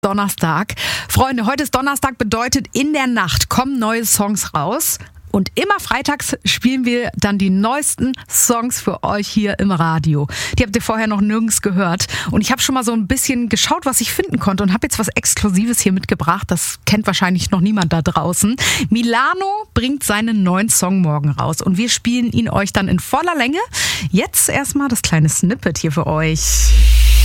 Donnerstag. Freunde, heute ist Donnerstag, bedeutet, in der Nacht kommen neue Songs raus. Und immer freitags spielen wir dann die neuesten Songs für euch hier im Radio. Die habt ihr vorher noch nirgends gehört. Und ich habe schon mal so ein bisschen geschaut, was ich finden konnte und habe jetzt was Exklusives hier mitgebracht. Das kennt wahrscheinlich noch niemand da draußen. Milano bringt seinen neuen Song morgen raus und wir spielen ihn euch dann in voller Länge. Jetzt erstmal das kleine Snippet hier für euch.